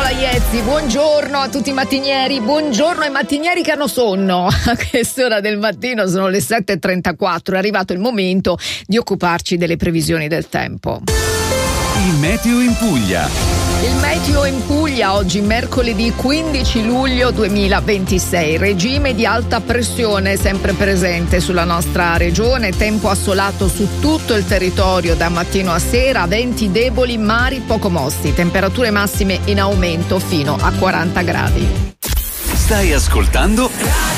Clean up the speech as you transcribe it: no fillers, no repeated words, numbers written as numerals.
Nicola Iezzi, buongiorno a tutti i mattinieri, buongiorno ai mattinieri che hanno sonno. A quest'ora del mattino sono le 7:34, è arrivato il momento di occuparci delle previsioni del tempo. Il meteo in Puglia. Il meteo in Puglia oggi mercoledì 15 luglio 2026, regime di alta pressione sempre presente sulla nostra regione, tempo assolato su tutto il territorio da mattino a sera, venti deboli, mari poco mossi, temperature massime in aumento fino a 40 gradi. Stai ascoltando